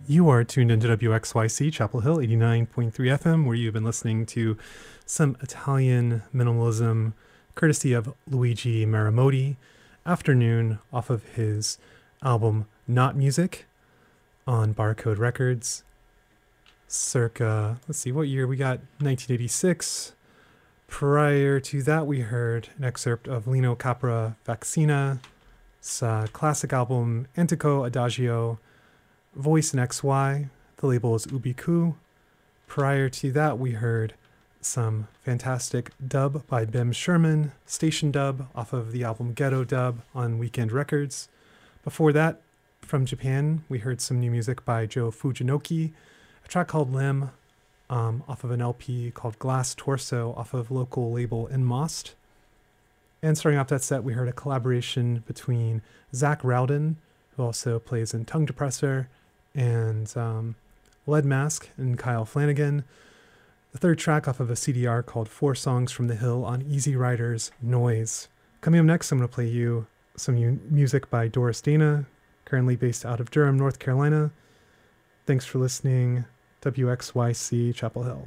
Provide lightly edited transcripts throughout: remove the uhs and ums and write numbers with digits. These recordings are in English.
You are tuned into WXYC Chapel Hill 89.3 FM, where you've been listening to some Italian minimalism courtesy of Luigi Maramotti, Afternoon, off of his album Not Music on Barcode Records. Circa, let's see, what year? We got 1986. Prior to that, we heard an excerpt of Lino Capra Vaccina, classic album Antico Adagio, Voice in XY. The label is Ubiku. Prior to that, we heard some fantastic dub by Bim Sherman, Station Dub, off of the album Ghetto Dub on Weekend Records. Before that, from Japan, we heard some new music by Joe Fujinoki, a track called Limb, off of an LP called Glass Torso, off of local label Inmost. And starting off that set, we heard a collaboration between Zach Rowden, who also plays in Tongue Depressor, and Lead Mask and Kyle Flanagan. The third track off of a CDR called 4 Songs from the Hill on Easy Riders Noise. Coming up next, I'm going to play you some music by Doris Dana, currently based out of Durham, North Carolina. Thanks for listening. WXYC Chapel Hill.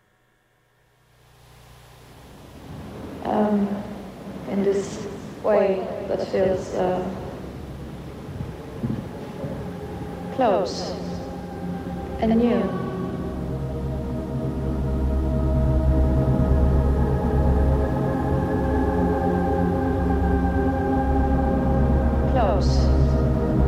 In this way that feels close and new.